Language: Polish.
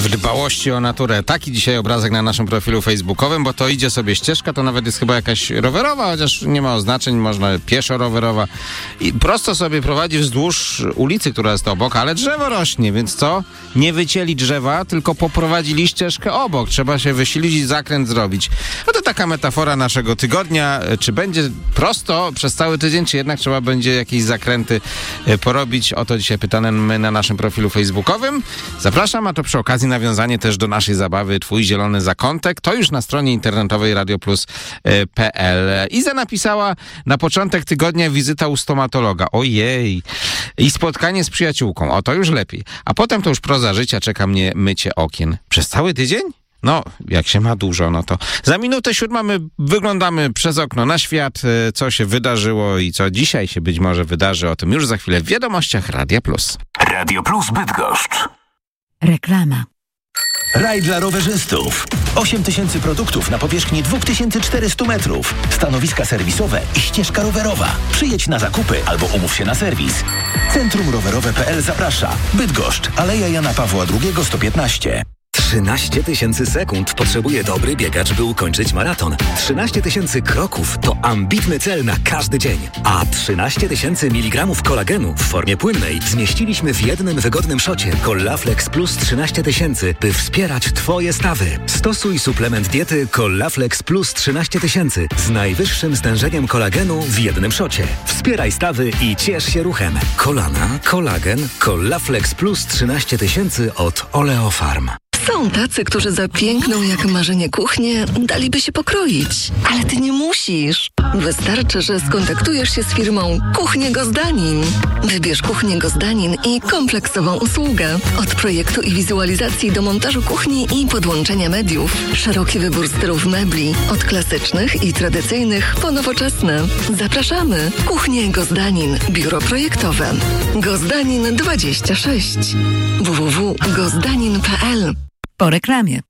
w dbałości o naturę. Taki dzisiaj obrazek na naszym profilu facebookowym, bo to idzie sobie ścieżka, to nawet jest chyba jakaś rowerowa, chociaż nie ma oznaczeń, można pieszo-rowerowa. I prosto sobie prowadzi wzdłuż ulicy, która jest obok, ale drzewo rośnie, więc co? Nie wycięli drzewa, tylko poprowadzili ścieżkę obok. Trzeba się wysilić i zakręt zrobić. No to taka metafora naszego tygodnia. Czy będzie prosto przez cały tydzień, czy jednak trzeba będzie jakieś zakręty porobić? O to dzisiaj pytamy na naszym profilu facebookowym. Zapraszam, a to przy okazji nawiązanie też do naszej zabawy Twój zielony zakątek. To już na stronie internetowej radioplus.pl. Iza napisała: na początek tygodnia wizyta u stomatologa. Ojej. I spotkanie z przyjaciółką. O, to już lepiej. A potem to już proza życia, czeka mnie mycie okien. Przez cały tydzień? No, jak się ma dużo, no to za minutę 7 my wyglądamy przez okno na świat, co się wydarzyło i co dzisiaj się być może wydarzy. O tym już za chwilę w wiadomościach Radia Plus. Radio Plus Bydgoszcz. Reklama. Raj dla rowerzystów. 8000 produktów na powierzchni 2400 metrów. Stanowiska serwisowe i ścieżka rowerowa. Przyjedź na zakupy albo umów się na serwis. Centrum Rowerowe.pl zaprasza. Bydgoszcz, Aleja Jana Pawła II 115. 13 000 sekund potrzebuje dobry biegacz, by ukończyć maraton. 13 000 kroków to ambitny cel na każdy dzień. A 13 000 mg kolagenu w formie płynnej zmieściliśmy w jednym wygodnym szocie Collaflex Plus 13 000, by wspierać Twoje stawy. Stosuj suplement diety Collaflex Plus 13 000 z najwyższym stężeniem kolagenu w jednym szocie. Wspieraj stawy i ciesz się ruchem. Kolana, kolagen, Collaflex Plus 13 000 od Oleofarm. Są tacy, którzy za piękną jak marzenie kuchnię daliby się pokroić. Ale ty nie musisz. Wystarczy, że skontaktujesz się z firmą Kuchnie Gozdanin. Wybierz Kuchnię Gozdanin i kompleksową usługę. Od projektu i wizualizacji do montażu kuchni i podłączenia mediów. Szeroki wybór stylów mebli. Od klasycznych i tradycyjnych po nowoczesne. Zapraszamy. Kuchnie Gozdanin. Biuro projektowe. Gozdanin 26. www.gozdanin.pl. Po reklamie.